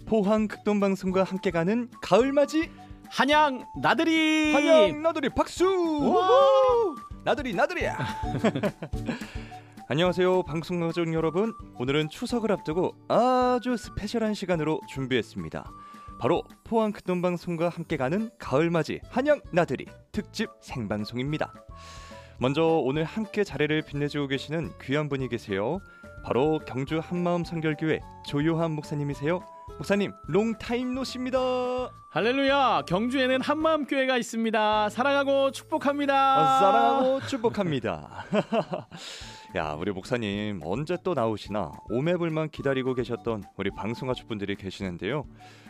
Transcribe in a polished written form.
포항 극동방송과 함께 가는 가을맞이 한양 나들이. 한양 나들이 박수. 우후! 나들이야. 안녕하세요 방송가족 여러분. 오늘은 추석을 앞두고 아주 스페셜한 시간으로 준비했습니다. 바로 포항 극동방송과 함께 가는 가을맞이 한양 나들이 특집 생방송입니다. 먼저 오늘 함께 자리를 빛내주고 계시는 귀한 분이 계세요. 바로 경주 한마음 선결교회 조요한 목사님이세요. 목사님 롱타임 노십니다. 할렐루야. 경주에는 한마음교회가 있습니다. 사랑하고 축복합니다. 사랑하고 축복합니다. 야, 우리 목사님 언제 또 나오시나 오매불만 기다리고 계셨던 우리 방송가족분들이 계시는데요.